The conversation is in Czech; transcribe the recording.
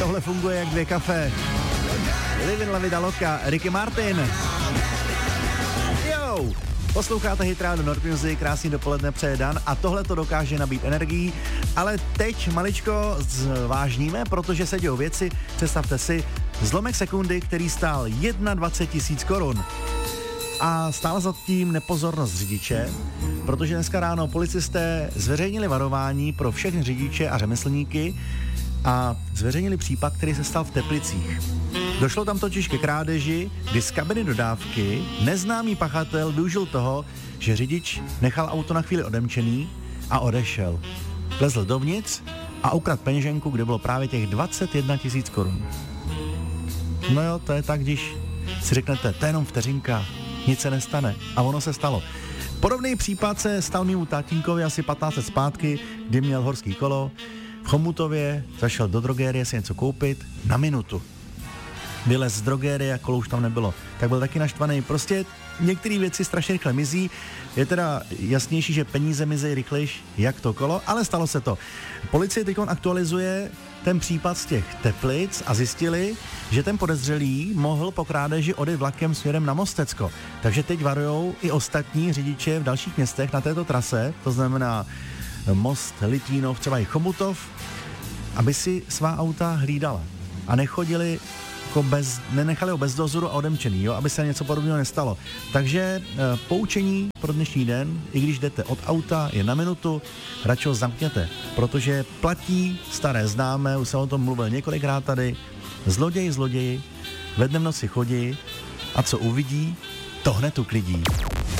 Tohle funguje jak 2 kafe. Livin la vida loca, Ricky Martin. Jo, posloucháte Hit Radio Nord Music, krásný dopoledne přeje Dan a tohle to dokáže nabít energií, ale teď maličko zvážníme, protože se dějou věci, představte si, zlomek sekundy, který stál 21 000 korun. A stála za tím nepozornost řidiče, protože dneska ráno policisté zveřejnili varování pro všechny řidiče a řemeslníky a zveřejnili případ, který se stal v Teplicích. Došlo tam totiž ke krádeži, kdy z kabiny dodávky neznámý pachatel využil toho, že řidič nechal auto na chvíli odemčený a odešel. Vlezl dovnitř a ukradl peněženku, kde bylo právě těch 21 000 korun. No jo, to je tak, když si řeknete, to je jenom vteřinka, nic se nestane. A ono se stalo. Podobný případ se stal mému tatínkovi asi 15 let zpátky, kdy měl horský kolo. V Chomutově zašel do drogérie si něco koupit na minutu. Vylez z drogérie a kolo už tam nebylo. Tak byl taky naštvaný. Prostě některé věci strašně rychle mizí. Je teda jasnější, že peníze mizí rychlejš jak to kolo, ale stalo se to. Policie teď aktualizuje ten případ z těch Teplic a zjistili, že ten podezřelý mohl po krádeži odjet vlakem směrem na Mostecko. Takže teď varujou i ostatní řidiče v dalších městech na této trase, to znamená Most, Litvínov, třeba i Chomutov, aby si svá auta hlídala a nechodili nenechali ho bez dozoru a odemčený, jo, aby se něco podobného nestalo. Takže poučení pro dnešní den, i když jdete od auta, je na minutu, radši ho zamkněte, protože platí staré známé, už jsem o tom mluvil několikrát tady, zloději ve dnem noci chodí a co uvidí, to hned uklidí.